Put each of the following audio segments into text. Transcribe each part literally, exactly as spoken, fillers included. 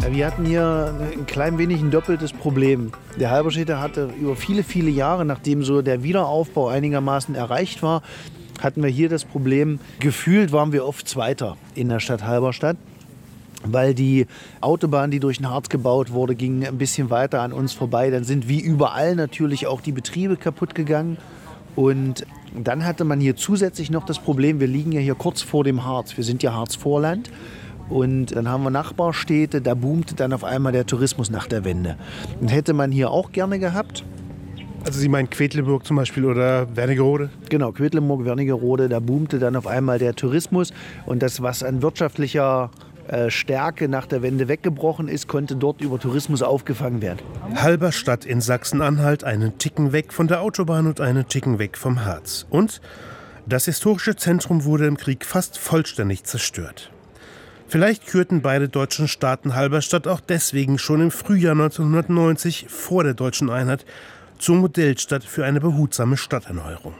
Wir hatten hier ein klein wenig ein doppeltes Problem. Der Halberstädter hatte über viele, viele Jahre, nachdem so der Wiederaufbau einigermaßen erreicht war, hatten wir hier das Problem, gefühlt waren wir oft Zweiter in der Stadt Halberstadt, weil die Autobahn, die durch den Harz gebaut wurde, ging ein bisschen weiter an uns vorbei. Dann sind wie überall natürlich auch die Betriebe kaputt gegangen. Und dann hatte man hier zusätzlich noch das Problem, wir liegen ja hier kurz vor dem Harz. Wir sind ja Harzvorland. Und dann haben wir Nachbarstädte, da boomte dann auf einmal der Tourismus nach der Wende. Und hätte man hier auch gerne gehabt. Also Sie meinen Quedlinburg zum Beispiel oder Wernigerode? Genau, Quedlinburg, Wernigerode, da boomte dann auf einmal der Tourismus. Und das, was an wirtschaftlicher äh, Stärke nach der Wende weggebrochen ist, konnte dort über Tourismus aufgefangen werden. Halberstadt in Sachsen-Anhalt, einen Ticken weg von der Autobahn und einen Ticken weg vom Harz. Und das historische Zentrum wurde im Krieg fast vollständig zerstört. Vielleicht kürten beide deutschen Staaten Halberstadt auch deswegen schon im Frühjahr neunzehnhundertneunzig vor der deutschen Einheit zur Modellstadt für eine behutsame Stadterneuerung.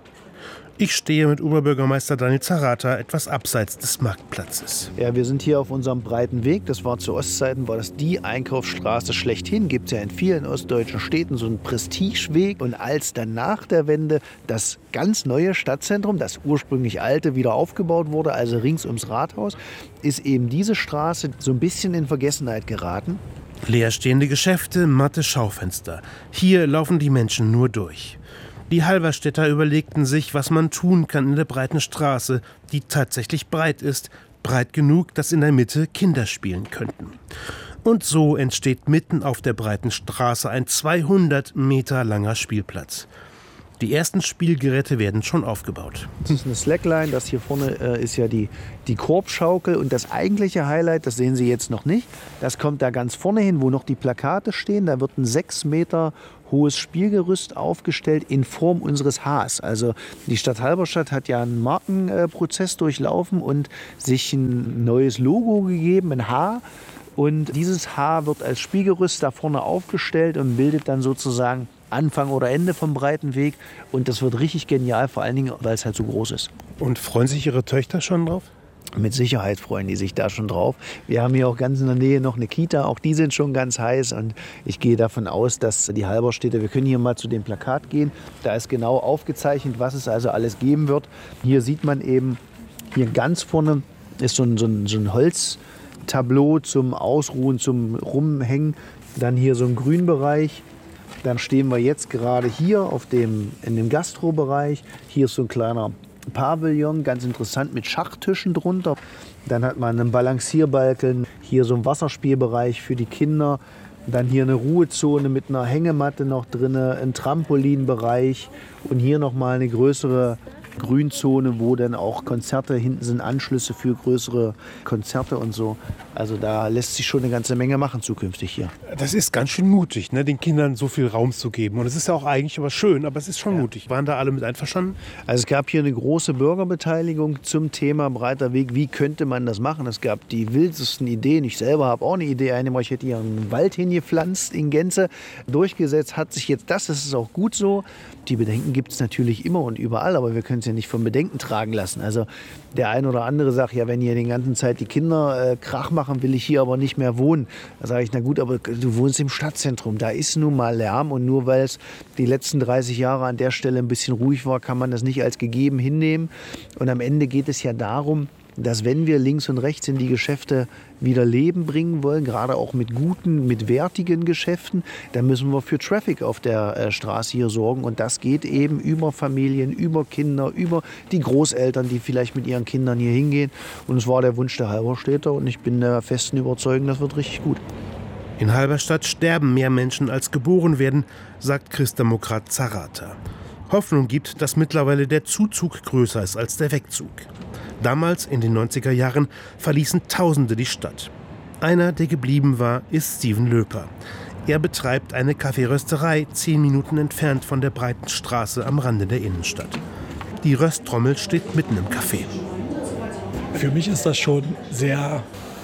Ich stehe mit Oberbürgermeister Daniel Zaratta etwas abseits des Marktplatzes. Ja, wir sind hier auf unserem breiten Weg. Das war zu Ostzeiten, war das die Einkaufsstraße schlechthin. Gibt es ja in vielen ostdeutschen Städten so einen Prestigeweg. Und als dann nach der Wende das ganz neue Stadtzentrum, das ursprünglich alte, wieder aufgebaut wurde, also rings ums Rathaus, ist eben diese Straße so ein bisschen in Vergessenheit geraten. Leerstehende Geschäfte, matte Schaufenster. Hier laufen die Menschen nur durch. Die Halberstädter überlegten sich, was man tun kann in der breiten Straße, die tatsächlich breit ist, breit genug, dass in der Mitte Kinder spielen könnten. Und so entsteht mitten auf der breiten Straße ein zweihundert Meter langer Spielplatz. Die ersten Spielgeräte werden schon aufgebaut. Das ist eine Slackline, das hier vorne äh, ist ja die, die Korbschaukel. Und das eigentliche Highlight, das sehen Sie jetzt noch nicht, das kommt da ganz vorne hin, wo noch die Plakate stehen. Da wird ein sechs Meter hohes Spielgerüst aufgestellt in Form unseres Hs. Also die Stadt Halberstadt hat ja einen Markenprozess durchlaufen und sich ein neues Logo gegeben, ein H. Und dieses H wird als Spielgerüst da vorne aufgestellt und bildet dann sozusagen Anfang oder Ende vom breiten Weg. Und das wird richtig genial, vor allen Dingen, weil es halt so groß ist. Und freuen sich Ihre Töchter schon drauf? Mit Sicherheit freuen die sich da schon drauf. Wir haben hier auch ganz in der Nähe noch eine Kita, auch die sind schon ganz heiß. Und ich gehe davon aus, dass die Halberstädter, wir können hier mal zu dem Plakat gehen, da ist genau aufgezeichnet, was es also alles geben wird. Hier sieht man eben, hier ganz vorne ist so ein, so ein, so ein Holztableau zum Ausruhen, zum Rumhängen. Dann hier so ein Grünbereich. Dann stehen wir jetzt gerade hier auf dem, in dem Gastrobereich. Hier ist so ein kleiner Pavillon, ganz interessant, mit Schachtischen drunter. Dann hat man einen Balancierbalken, hier so ein Wasserspielbereich für die Kinder. Dann hier eine Ruhezone mit einer Hängematte noch drin, ein Trampolinbereich und hier nochmal eine größere Grünzone, wo dann auch Konzerte, hinten sind Anschlüsse für größere Konzerte und so. Also da lässt sich schon eine ganze Menge machen zukünftig hier. Das ist ganz schön mutig, ne, den Kindern so viel Raum zu geben. Und es ist ja auch eigentlich aber schön, aber es ist schon ja. mutig. Waren da alle mit einverstanden? Also es gab hier eine große Bürgerbeteiligung zum Thema breiter Weg. Wie könnte man das machen? Es gab die wildesten Ideen. Ich selber habe auch eine Idee eingebracht. Ich hätte hier einen Wald hingepflanzt in Gänze. Durchgesetzt hat sich jetzt das. Das ist auch gut so. Die Bedenken gibt es natürlich immer und überall, aber wir können es ja nicht von Bedenken tragen lassen. Also der ein oder andere sagt, ja, wenn hier die ganze Zeit die Kinder äh, Krach machen, will ich hier aber nicht mehr wohnen. Da sage ich, na gut, aber du wohnst im Stadtzentrum, da ist nun mal Lärm und nur weil es die letzten dreißig Jahre an der Stelle ein bisschen ruhig war, kann man das nicht als gegeben hinnehmen. Und am Ende geht es ja darum, dass wenn wir links und rechts in die Geschäfte wieder Leben bringen wollen, gerade auch mit guten, mit wertigen Geschäften, dann müssen wir für Traffic auf der äh, Straße hier sorgen. Und das geht eben über Familien, über Kinder, über die Großeltern, die vielleicht mit ihren Kindern hier hingehen. Und es war der Wunsch der Halberstädter und ich bin der festen Überzeugung, das wird richtig gut. In Halberstadt sterben mehr Menschen als geboren werden, sagt Christdemokrat Zaratta. Hoffnung gibt, dass mittlerweile der Zuzug größer ist als der Wegzug. Damals, in den neunziger Jahren, verließen Tausende die Stadt. Einer, der geblieben war, ist Steven Löper. Er betreibt eine Kaffeerösterei zehn Minuten entfernt von der breiten Straße am Rande der Innenstadt. Die Rösttrommel steht mitten im Café. Für mich ist das schon sehr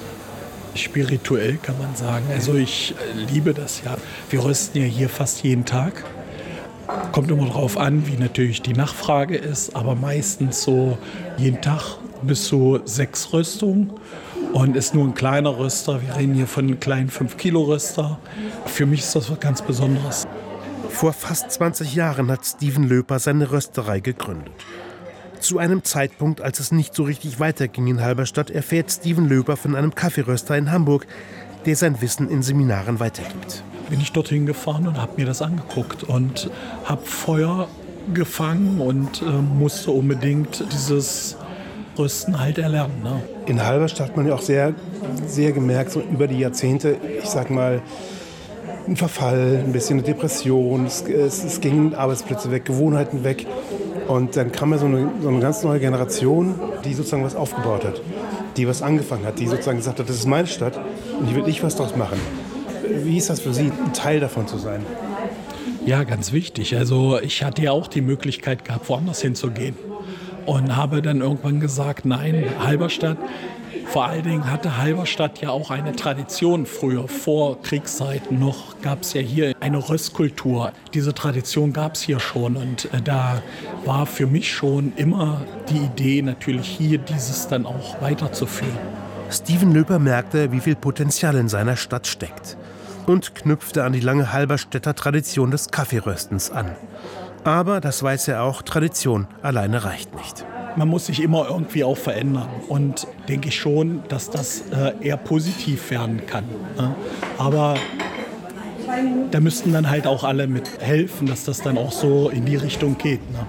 spirituell, kann man sagen. Also ich liebe das ja. Wir rösten ja hier fast jeden Tag. Kommt immer darauf an, wie natürlich die Nachfrage ist, aber meistens so jeden Tag bis zu sechs Röstungen. und ist nur ein kleiner Röster. Wir reden hier von einem kleinen fünf Kilo Röster. Für mich ist das was ganz Besonderes. Vor fast zwanzig Jahren hat Steven Löper seine Rösterei gegründet. Zu einem Zeitpunkt, als es nicht so richtig weiterging in Halberstadt, erfährt Steven Löper von einem Kaffeeröster in Hamburg, der sein Wissen in Seminaren weitergibt. Bin ich dorthin gefahren und habe mir das angeguckt und habe Feuer gefangen und äh, musste unbedingt dieses Rösten halt erlernen. Ne? In Halberstadt hat man ja auch sehr, sehr gemerkt, so über die Jahrzehnte, ich sag mal, ein Verfall, ein bisschen eine Depression, es, es, es gingen Arbeitsplätze weg, Gewohnheiten weg. Und dann kam ja so eine, so eine ganz neue Generation, die sozusagen was aufgebaut hat, die was angefangen hat, die sozusagen gesagt hat, das ist meine Stadt und ich will nicht was daraus machen. Wie ist das für Sie, ein Teil davon zu sein? Ja, ganz wichtig. Also ich hatte ja auch die Möglichkeit gehabt, woanders hinzugehen. Und habe dann irgendwann gesagt, nein, Halberstadt. Vor allen Dingen hatte Halberstadt ja auch eine Tradition früher, vor Kriegszeiten noch, gab es ja hier eine Röstkultur. Diese Tradition gab es hier schon und äh, da war für mich schon immer die Idee, natürlich hier dieses dann auch weiterzuführen. Steven Löper merkte, wie viel Potenzial in seiner Stadt steckt und knüpfte an die lange Halberstädter Tradition des Kaffeeröstens an. Aber, das weiß er auch, Tradition alleine reicht nicht. Man muss sich immer irgendwie auch verändern und denke ich schon, dass das äh, eher positiv werden kann. Ne? Aber da müssten dann halt auch alle mithelfen, dass das dann auch so in die Richtung geht. Ne?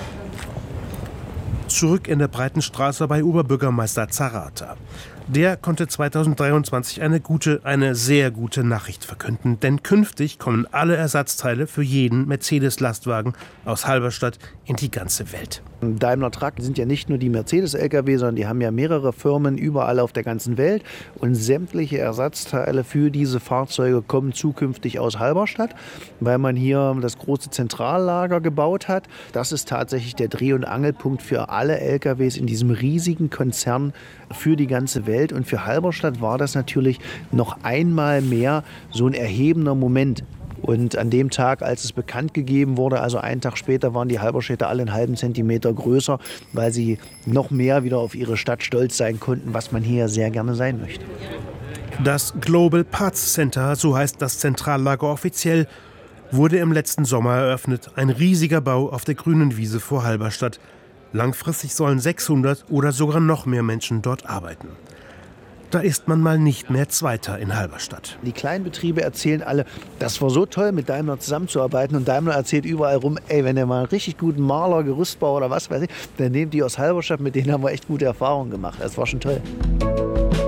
Zurück in der Breitenstraße bei Oberbürgermeister Zarata. Der konnte zweitausenddreiundzwanzig eine gute, eine sehr gute Nachricht verkünden. Denn künftig kommen alle Ersatzteile für jeden Mercedes-Lastwagen aus Halberstadt in die ganze Welt. Daimler Truck sind ja nicht nur die Mercedes-L K W, sondern die haben ja mehrere Firmen überall auf der ganzen Welt. Und sämtliche Ersatzteile für diese Fahrzeuge kommen zukünftig aus Halberstadt, weil man hier das große Zentrallager gebaut hat. Das ist tatsächlich der Dreh- und Angelpunkt für alle L K Ws in diesem riesigen Konzern für die ganze Welt. Und für Halberstadt war das natürlich noch einmal mehr so ein erhebender Moment. Und an dem Tag, als es bekannt gegeben wurde, also einen Tag später, waren die Halberstädter alle einen halben Zentimeter größer, weil sie noch mehr wieder auf ihre Stadt stolz sein konnten, was man hier sehr gerne sein möchte. Das Global Parts Center, so heißt das Zentrallager offiziell, wurde im letzten Sommer eröffnet. Ein riesiger Bau auf der grünen Wiese vor Halberstadt. Langfristig sollen sechshundert oder sogar noch mehr Menschen dort arbeiten. Da ist man mal nicht mehr Zweiter in Halberstadt. Die kleinen Betriebe erzählen alle, das war so toll, mit Daimler zusammenzuarbeiten. Und Daimler erzählt überall rum, ey, wenn ihr mal einen richtig guten Maler, Gerüstbauer oder was weiß ich, dann nehmt die aus Halberstadt, mit denen haben wir echt gute Erfahrungen gemacht. Das war schon toll.